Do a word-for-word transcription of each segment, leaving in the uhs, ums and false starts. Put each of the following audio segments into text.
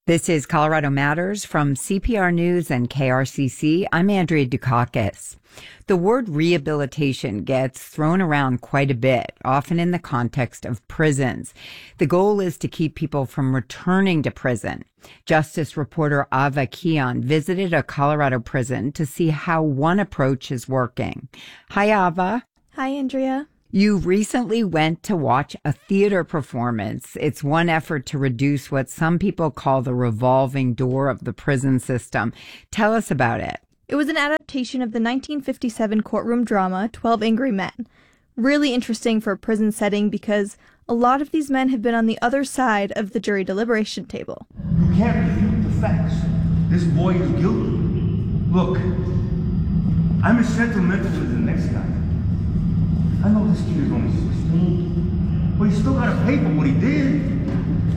This is Colorado Matters from C P R News and K R C C. I'm Andrea Dukakis. The word rehabilitation gets thrown around quite a bit, often in the context of prisons. The goal is to keep people from returning to prison. Justice reporter Ava Keon visited a Colorado prison to see how one approach is working. Hi, Ava. Hi, Andrea. You recently went to watch a theater performance. It's one effort to reduce what some people call the revolving door of the prison system. Tell us about it. It was an adaptation of the nineteen fifty-seven courtroom drama, twelve Angry Men. Really interesting for a prison setting because a lot of these men have been on the other side of the jury deliberation table. You can't refute the facts. This boy is guilty. Look, I'm as sentimental as the next guy. I know this kid is only sixteen, but he still got to pay for what he did.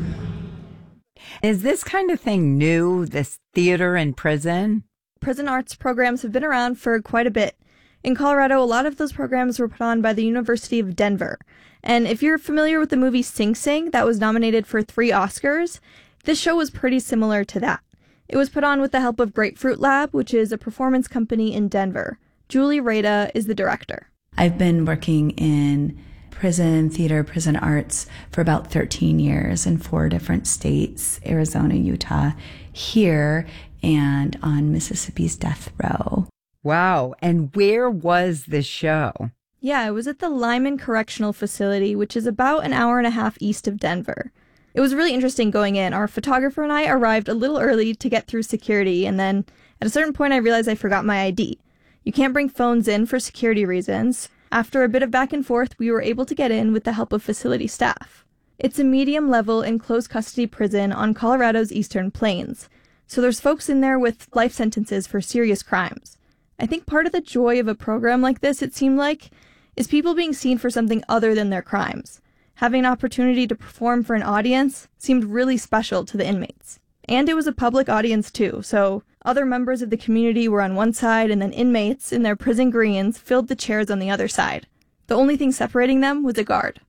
Is this kind of thing new, this theater in prison? Prison arts programs have been around for quite a bit. In Colorado, a lot of those programs were put on by the University of Denver. And if you're familiar with the movie Sing Sing, that was nominated for three Oscars, this show was pretty similar to that. It was put on with the help of Grapefruit Lab, which is a performance company in Denver. Julie Rada is the director. I've been working in prison, theater, prison arts for about thirteen years in four different states, Arizona, Utah, here, and on Mississippi's death row. Wow. And where was this show? Yeah, it was at the Lyman Correctional Facility, which is about an hour and a half east of Denver. It was really interesting going in. Our photographer and I arrived a little early to get through security, and then at a certain point I realized I forgot my I D. You can't bring phones in for security reasons. After a bit of back and forth, we were able to get in with the help of facility staff. It's a medium-level enclosed custody prison on Colorado's Eastern Plains. So there's folks in there with life sentences for serious crimes. I think part of the joy of a program like this, it seemed like, is people being seen for something other than their crimes. Having an opportunity to perform for an audience seemed really special to the inmates. And it was a public audience too, so other members of the community were on one side and then inmates in their prison greens filled the chairs on the other side. The only thing separating them was a guard.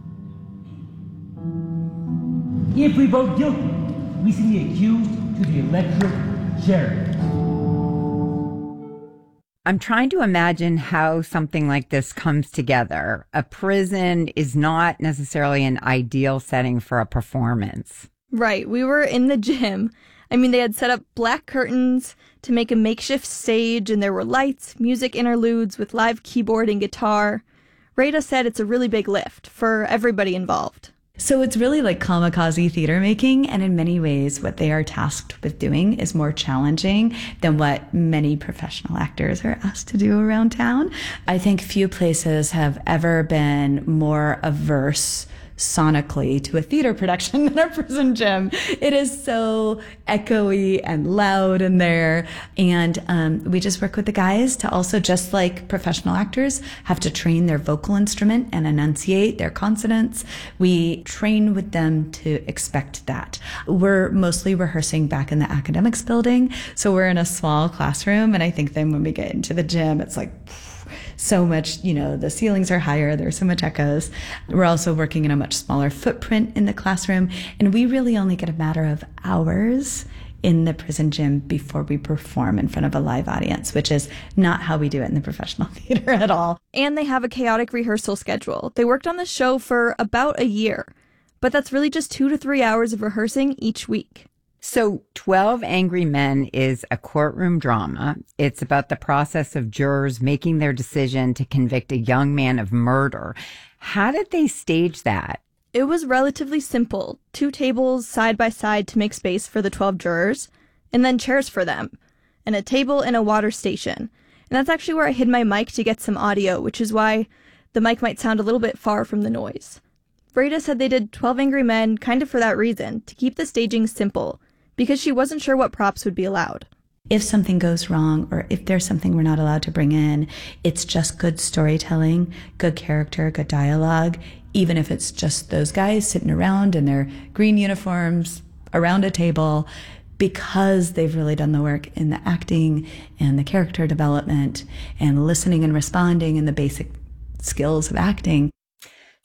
If we vote guilty, we send the accused to the electric chair. I'm trying to imagine how something like this comes together. A prison is not necessarily an ideal setting for a performance. Right, we were in the gym. I mean, they had set up black curtains to make a makeshift stage, and there were lights, music interludes with live keyboard and guitar. Rada said it's a really big lift for everybody involved. So it's really like kamikaze theater making, and in many ways what they are tasked with doing is more challenging than what many professional actors are asked to do around town. I think few places have ever been more averse sonically to a theater production than our prison gym. It is so echoey and loud in there. And um, we just work with the guys to also, just like professional actors, have to train their vocal instrument and enunciate their consonants. We train with them to expect that. We're mostly rehearsing back in the academics building. So we're in a small classroom. And I think then when we get into the gym, it's like, so much, you know, the ceilings are higher, there's so much echoes. We're also working in a much smaller footprint in the classroom, and we really only get a matter of hours in the prison gym before we perform in front of a live audience, which is not how we do it in the professional theater at all. And they have a chaotic rehearsal schedule. They worked on the show for about a year, but that's really just two to three hours of rehearsing each week. So twelve Angry Men is a courtroom drama. It's about the process of jurors making their decision to convict a young man of murder. How did they stage that? It was relatively simple. Two tables side by side to make space for the twelve jurors, and then chairs for them, and a table and a water station. And that's actually where I hid my mic to get some audio, which is why the mic might sound a little bit far from the noise. Rada said they did twelve Angry Men kind of for that reason, to keep the staging simple, because she wasn't sure what props would be allowed. If something goes wrong, or if there's something we're not allowed to bring in, it's just good storytelling, good character, good dialogue, even if it's just those guys sitting around in their green uniforms around a table, because they've really done the work in the acting and the character development and listening and responding and the basic skills of acting.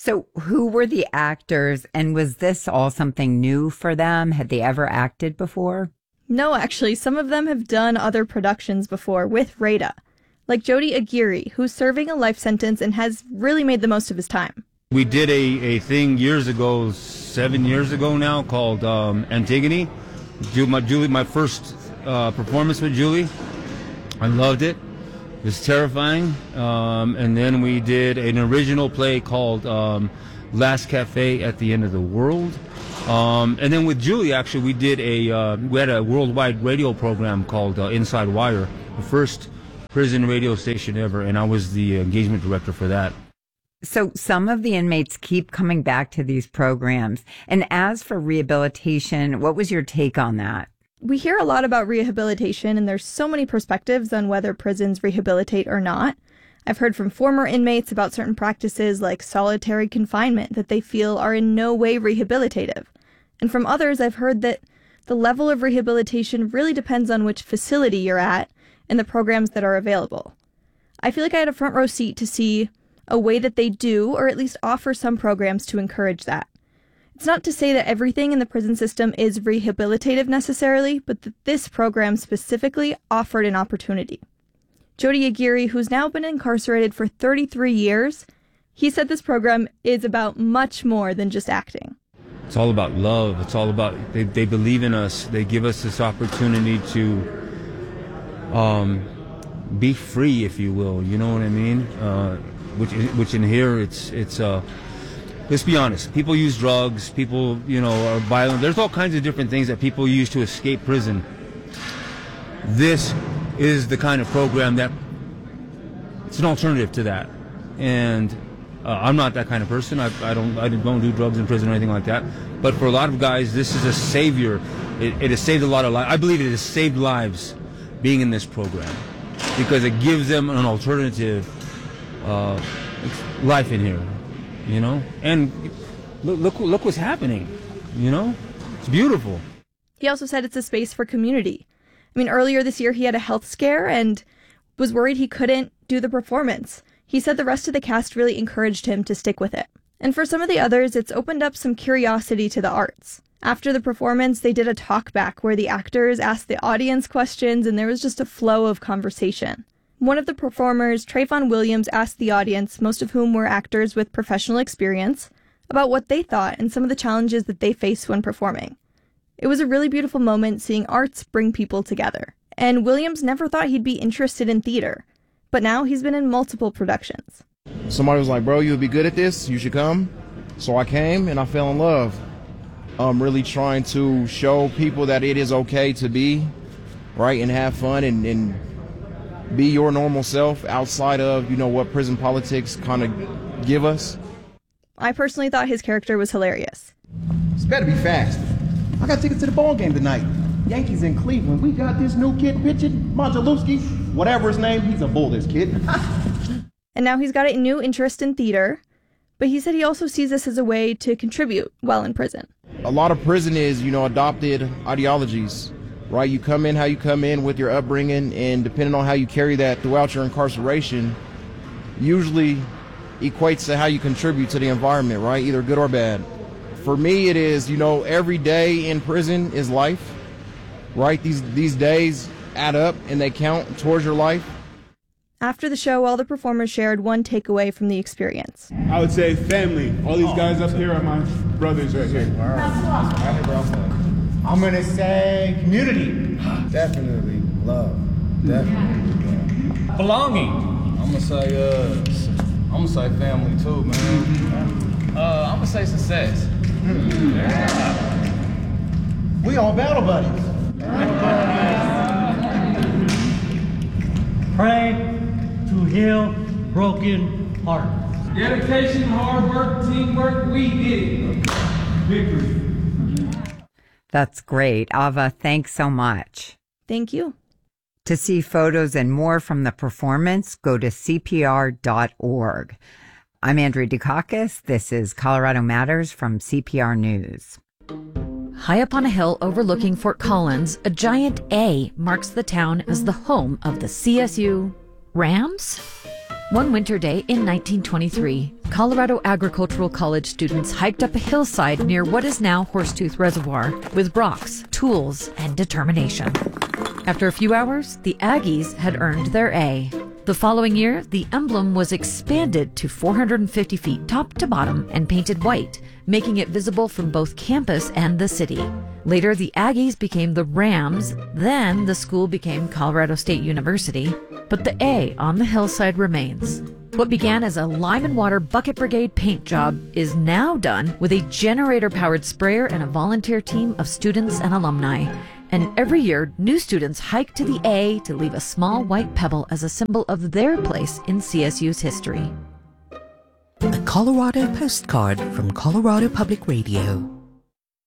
So who were the actors, and was this all something new for them? Had they ever acted before? No, actually, some of them have done other productions before with Rada, like Jody Aguirre, who's serving a life sentence and has really made the most of his time. We did a, a thing years ago, seven years ago now, called um, Antigone. Ju- my, Julie, my first uh, performance with Julie. I loved it. It was terrifying. Um, and then we did an original play called um, Last Cafe at the End of the World. Um, and then with Julie, actually, we did a uh, we had a worldwide radio program called uh, Inside Wire, the first prison radio station ever, and I was the engagement director for that. So some of the inmates keep coming back to these programs. And as for rehabilitation, what was your take on that? We hear a lot about rehabilitation, and there's so many perspectives on whether prisons rehabilitate or not. I've heard from former inmates about certain practices like solitary confinement that they feel are in no way rehabilitative. And from others, I've heard that the level of rehabilitation really depends on which facility you're at and the programs that are available. I feel like I had a front row seat to see a way that they do, or at least offer some programs to encourage that. It's not to say that everything in the prison system is rehabilitative necessarily, but that this program specifically offered an opportunity. Jody Aguirre, who's now been incarcerated for thirty-three years, he said this program is about much more than just acting. It's all about love. It's all about, they, they believe in us. They give us this opportunity to um, be free, if you will. You know what I mean? Uh, which, which in here, it's, it's uh, let's be honest. People use drugs. People, you know, are violent. There's all kinds of different things that people use to escape prison. This is the kind of program that, it's an alternative to that. And uh, I'm not that kind of person. I, I don't I don't do drugs in prison or anything like that. But for a lot of guys, this is a savior. It, it has saved a lot of lives. I believe it has saved lives being in this program because it gives them an alternative uh, life in here, you know. And look, look look what's happening, you know. It's beautiful. He also said it's a space for community. I mean, earlier this year he had a health scare and was worried he couldn't do the performance. He said the rest of the cast really encouraged him to stick with it. And for some of the others, it's opened up some curiosity to the arts. After the performance, they did a talk back where the actors asked the audience questions and there was just a flow of conversation. One of the performers, Trayvon Williams, asked the audience, most of whom were actors with professional experience, about what they thought and some of the challenges that they face when performing. It was a really beautiful moment seeing arts bring people together. And Williams never thought he'd be interested in theater, but now he's been in multiple productions. Somebody was like, bro, you would be good at this, you should come. So I came and I fell in love. I'm really trying to show people that it is okay to be, right, and have fun and, and be your normal self outside of, you know, what prison politics kind of give us. I personally thought his character was hilarious. It's better be fast. I got tickets to the ball game tonight. Yankees in Cleveland. We got this new kid pitching, Majalewski, whatever his name, he's a bull, this kid. And now he's got a new interest in theater, but he said he also sees this as a way to contribute while in prison. A lot of prison is, you know, adopted ideologies, right? You come in how you come in with your upbringing, and depending on how you carry that throughout your incarceration, usually equates to how you contribute to the environment, right? Either good or bad. For me, it is, you know, every day in prison is life, right? These these days add up and they count towards your life. After the show, all the performers shared one takeaway from the experience. I would say family. All these guys up here are my brothers right here. I'm going to say community. Definitely love. Definitely. Belonging. I'm going to say, uh, I'm going to say family too, man. Uh, I'm going to say success. Yeah. We all battle buddies. Pray to heal broken hearts. Dedication, hard work, teamwork, we did it. Victory. That's great. Ava, thanks so much. Thank you. To see photos and more from the performance, go to C P R dot org. I'm Andrea Dukakis. This is Colorado Matters from C P R News. High up on a hill overlooking Fort Collins, a giant A marks the town as the home of the C S U Rams? One winter day in nineteen twenty-three, Colorado Agricultural College students hiked up a hillside near what is now Horsetooth Reservoir with rocks, tools, and determination. After a few hours, the Aggies had earned their A. The following year, the emblem was expanded to four hundred fifty feet top to bottom and painted white, making it visible from both campus and the city. Later, the Aggies became the Rams, then the school became Colorado State University, but the A on the hillside remains. What began as a lime and water bucket brigade paint job is now done with a generator-powered sprayer and a volunteer team of students and alumni. And every year, new students hike to the A to leave a small white pebble as a symbol of their place in C S U's history. A Colorado postcard from Colorado Public Radio.